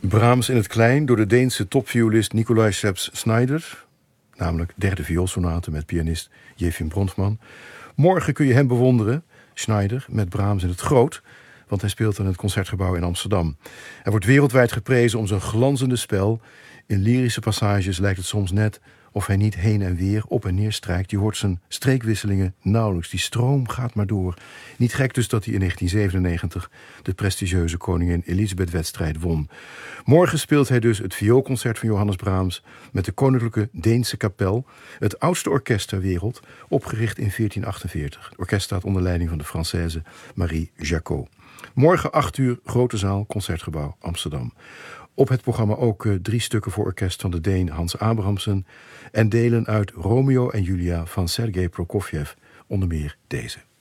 Brahms in het klein door de Deense topviolist Nikolai Scherps-Schneider, namelijk derde vioolsonate met pianist Jefim Bronfman. Morgen kun je hem bewonderen, Schneider, met Brahms in het groot, want hij speelt in het Concertgebouw in Amsterdam. Hij wordt wereldwijd geprezen om zijn glanzende spel. In lyrische passages lijkt het soms net of hij niet heen en weer, op en neer strijkt. Je hoort zijn streekwisselingen nauwelijks. Die stroom gaat maar door. Niet gek dus dat hij in 1997 de prestigieuze koningin Elisabeth-wedstrijd won. Morgen speelt hij dus het vioolconcert van Johannes Brahms met de Koninklijke Deense Kapel, het oudste orkest ter wereld, opgericht in 1448. Het orkest staat onder leiding van de Française Marie Jacot. Morgen 8 uur, Grote Zaal, Concertgebouw, Amsterdam. Op het programma ook 3 stukken voor orkest van de Deen Hans Abrahamsen en delen uit Romeo en Julia van Sergei Prokofjev, onder meer deze.